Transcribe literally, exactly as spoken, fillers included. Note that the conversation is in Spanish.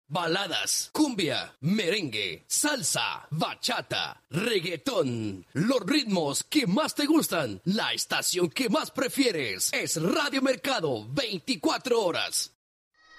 Baladas, cumbia, merengue, salsa, bachata, reggaetón. Los ritmos que más te gustan. La estación que más prefieres es Radio Mercado veinticuatro horas.